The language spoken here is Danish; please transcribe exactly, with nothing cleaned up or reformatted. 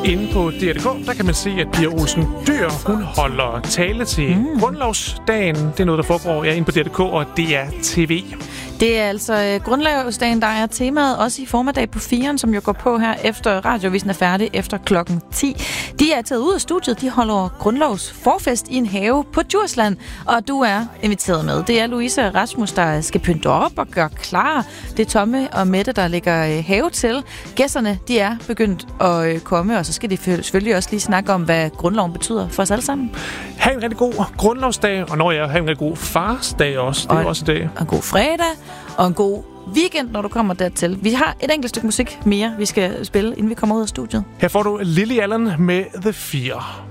Inde på D R punktum d k, der kan man se, at Pia Olsen Dyhr, hun holder tale til mm. Grundlovsdagen. Det er noget, der foregår ja, inde på D R punktum d k og D R T V. Det er altså Grundlovsdagen, der er temaet, også i formiddag på firen, som jo går på her efter Radiovisen er færdig efter klokken ti. De er taget ud af studiet, de holder grundlovsforfest i en have på Djursland, og du er inviteret med. Det er Louise og Rasmus, der skal pynte op og gøre klar. Det er Tomme og Mette, der lægger have til. Gæsterne, de er begyndt at komme, og så skal de selvfølgelig også lige snakke om, hvad grundloven betyder for os alle sammen. Ha' en rigtig god grundlovsdag, og når jeg har en rigtig god farsdag også. Det er og, også i dag. Og en god fredag, og en god weekend, når du kommer dertil. Vi har et enkelt stykke musik mere, vi skal spille, inden vi kommer ud af studiet. Her får du Lily Allen med The Fear.